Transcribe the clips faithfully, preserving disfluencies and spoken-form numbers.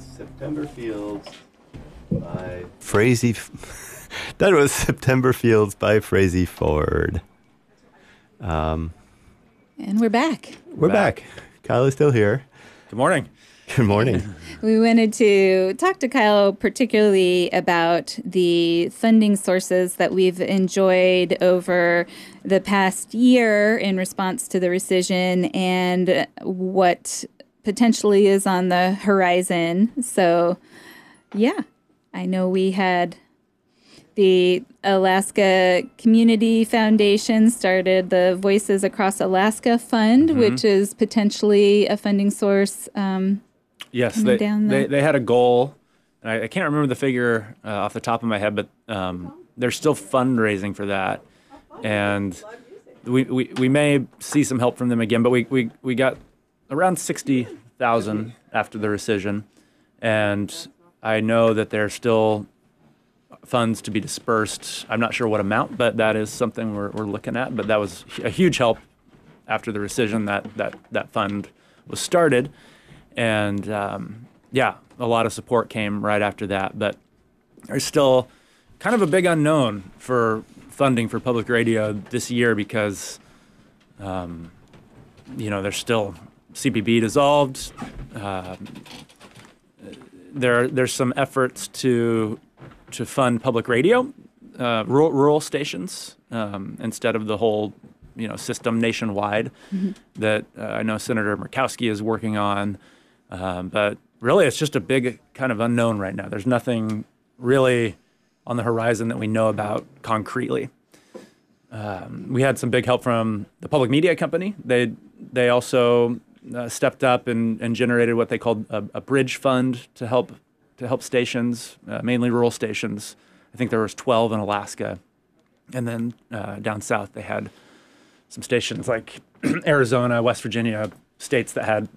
was September Fields by Frazee. That was September Fields by Frazee Ford. Um, and we're back. We're back. back. Kyle is still here. Good morning. Good morning. We wanted to talk to Kyle particularly about the funding sources that we've enjoyed over the past year in response to the rescission and what potentially is on the horizon. So, yeah, I know we had the Alaska Community Foundation started the Voices Across Alaska Fund, mm-hmm. which is potentially a funding source. Um, yes, they, they they had a goal. And I, I can't remember the figure uh, off the top of my head, but um, they're still fundraising for that. And we, we, we may see some help from them again, but we, we, we got around sixty thousand after the rescission. And I know that they're still funds to be dispersed. I'm not sure what amount, but that is something we're we're looking at. But that was a huge help after the rescission that that that fund was started, and um, yeah, a lot of support came right after that. But there's still kind of a big unknown for funding for public radio this year because um, you know there's still C P B dissolved. Uh, there there's some efforts to to fund public radio, uh, rural, rural stations, um, instead of the whole, you know, system nationwide mm-hmm. that uh, I know Senator Murkowski is working on. Um, but really, it's just a big kind of unknown right now. There's nothing really on the horizon that we know about concretely. Um, we had some big help from the Public Media Company. They they also uh, stepped up and, and generated what they called a, a bridge fund to help to help stations, uh, mainly rural stations. I think there was twelve in Alaska. And then uh, down south, they had some stations like Arizona, West Virginia, states that had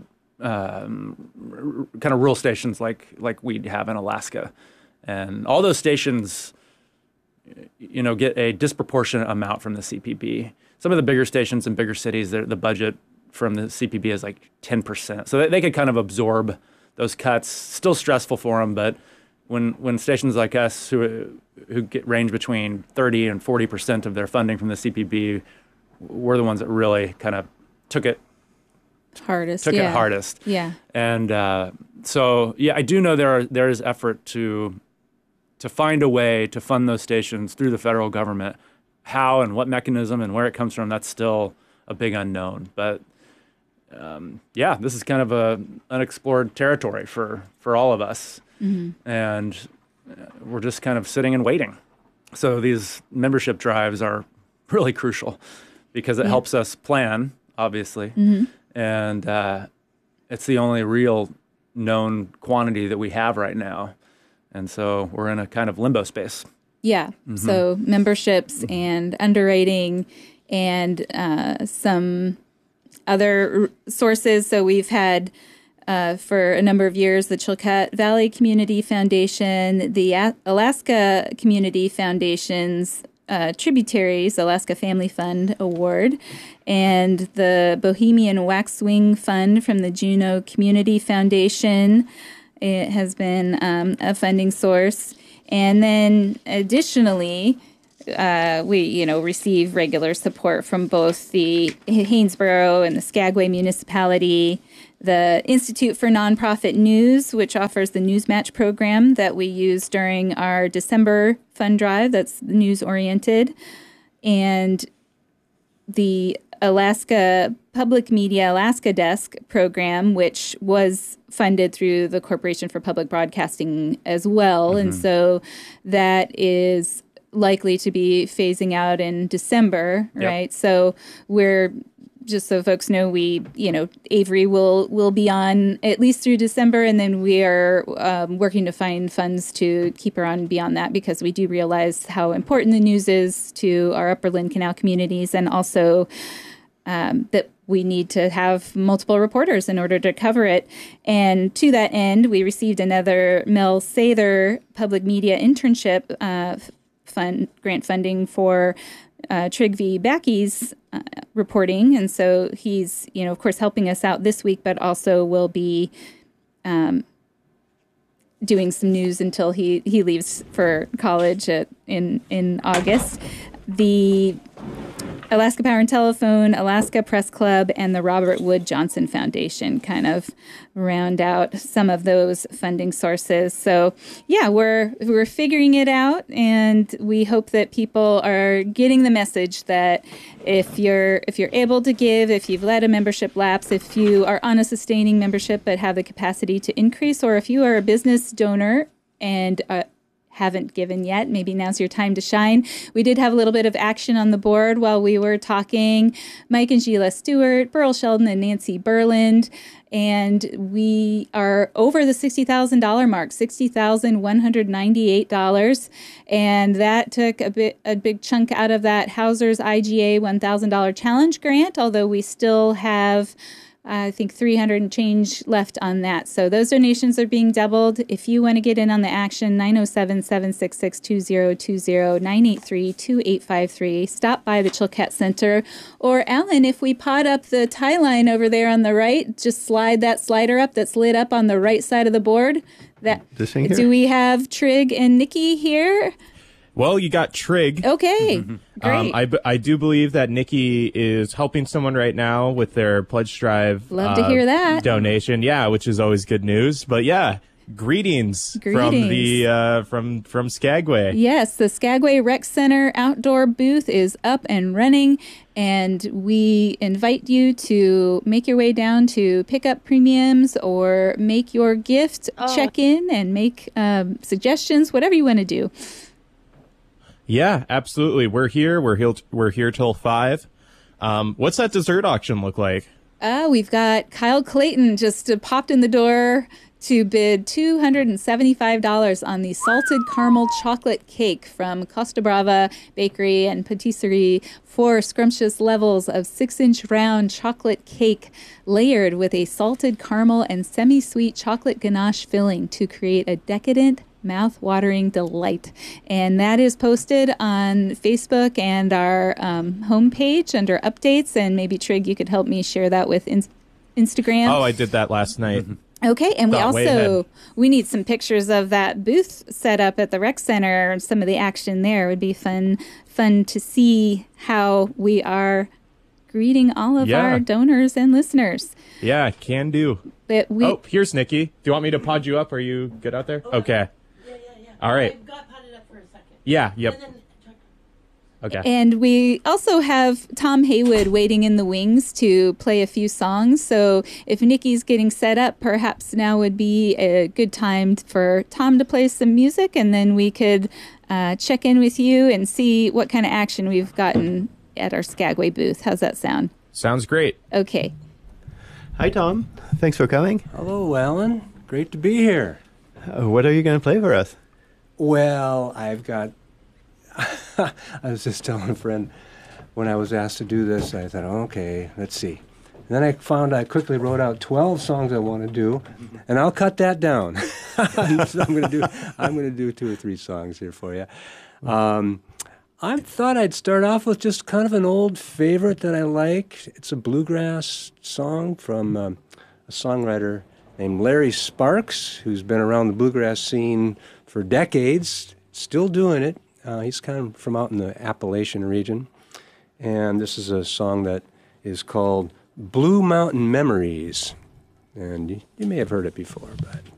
um, r- kind of rural stations like like we have in Alaska. And all those stations, you know, get a disproportionate amount from the C P B. Some of the bigger stations in bigger cities, the budget from the C P B is like ten percent. So they, they could kind of absorb those cuts. Still stressful for them, but when when stations like us who who get range between thirty and forty percent of their funding from the C P B, we're the ones that really kind of took it hardest. Took yeah. it hardest. Yeah. And uh, so yeah, I do know there are there is effort to to find a way to fund those stations through the federal government. How and what mechanism and where it comes from, that's still a big unknown. But Um, yeah, this is kind of a unexplored territory for, for all of us. Mm-hmm. And we're just kind of sitting and waiting. So these membership drives are really crucial because it yeah. helps us plan, obviously. Mm-hmm. And uh, it's the only real known quantity that we have right now. And so we're in a kind of limbo space. Yeah. Mm-hmm. So memberships mm-hmm. and underwriting and uh, some other sources. So we've had uh, for a number of years the Chilkat Valley Community Foundation, the A- Alaska Community Foundation's uh, tributaries, Alaska Family Fund Award, and the Bohemian Waxwing Fund from the Juneau Community Foundation. It has been um, a funding source. And then additionally, Uh, we, you know, receive regular support from both the Haynesboro and the Skagway municipality, the Institute for Nonprofit News, which offers the Newsmatch program that we use during our December fund drive that's news-oriented, and the Alaska Public Media Alaska Desk program, which was funded through the Corporation for Public Broadcasting as well. Mm-hmm. And so that is likely to be phasing out in December, right? Yep. So we're, just so folks know, we, you know, Avery will will be on at least through December, and then we are um, working to find funds to keep her on beyond that because we do realize how important the news is to our Upper Lynn Canal communities, and also um, that we need to have multiple reporters in order to cover it. And to that end, we received another Mel Sather Public Media Internship uh, fund grant funding for uh, Trig V. Backey's uh, reporting. And so he's, you know, of course, helping us out this week, but also will be um, doing some news until he, he leaves for college at, in in August. The Alaska Power and Telephone, Alaska Press Club, and the Robert Wood Johnson Foundation kind of round out some of those funding sources. So, yeah, we're we're figuring it out, and we hope that people are getting the message that if you're if you're able to give, if you've let a membership lapse, if you are on a sustaining membership but have the capacity to increase, or if you are a business donor and uh, haven't given yet, maybe now's your time to shine. We did have a little bit of action on the board while we were talking. Mike and Sheila Stewart, Burl Sheldon, and Nancy Berland. And we are over the sixty thousand dollars mark, sixty thousand one hundred ninety-eight dollars. And that took a bit, a big chunk out of that Hauser's I G A one thousand dollars challenge grant, although we still have I think three hundred and change left on that. So those donations are being doubled. If you want to get in on the action, nine oh seven, seven six six, two oh two oh, nine eight three, two eight five three. Stop by the Chilkat Center. Or, Alan, if we pot up the tie line over there on the right, just slide that slider up that's lit up on the right side of the board. That, This thing here? do we have Trig and Nikki here? Well, you got Trig. Okay, Um, great. I, b- I do believe that Nikki is helping someone right now with their Pledge Drive. Love to hear that. Donation, yeah, which is always good news. But yeah, greetings, from Greetings. the uh, from from Skagway. Yes, the Skagway Rec Center outdoor booth is up and running, and we invite you to make your way down to pick up premiums or make your gift, check in, and make um, suggestions, whatever you want to do. Yeah, absolutely. We're here. We're here. We're here till five. Um, what's that dessert auction look like? Uh, we've got Kyle Clayton just uh, popped in the door to bid two hundred seventy-five dollars on the salted caramel chocolate cake from Costa Brava Bakery and Patisserie. Four scrumptious levels of six-inch round chocolate cake layered with a salted caramel and semi-sweet chocolate ganache filling to create a decadent, mouth-watering delight. And that is posted on Facebook and our um, homepage under updates. And maybe, Trig, you could help me share that with in- Instagram. Oh, I did that last night. Okay, and we Thought way also ahead. we need some pictures of that booth set up at the rec center and some of the action there. It would be fun fun to see how we are greeting all of Yeah. our donors and listeners. Yeah, can do. But we Oh, here's Nikki. Do you want me to pod you up? Are you good out there? Okay. Yeah, yeah, yeah. All right. I got potted up for a second. Yeah. Yep. And then, Okay. And we also have Tom Haywood waiting in the wings to play a few songs. So if Nikki's getting set up, perhaps now would be a good time for Tom to play some music, and then we could uh, check in with you and see what kind of action we've gotten at our Skagway booth. How's that sound? Sounds great. Okay. Hi, Tom. Thanks for coming. Hello, Alan. Great to be here. Uh, what are you going to play for us? Well, I've got. I was just telling a friend when I was asked to do this, I thought, okay, let's see. And then I found I quickly wrote out twelve songs I want to do, and I'll cut that down. So I'm going to do. I'm going to do two or three songs here for you. Um, I thought I'd start off with just kind of an old favorite that I like. It's a bluegrass song from um, a songwriter named Larry Sparks, who's been around the bluegrass scene for decades, still doing it. Uh, he's kind of from out in the Appalachian region. And this is a song that is called Blue Mountain Memories. And you, you may have heard it before, but...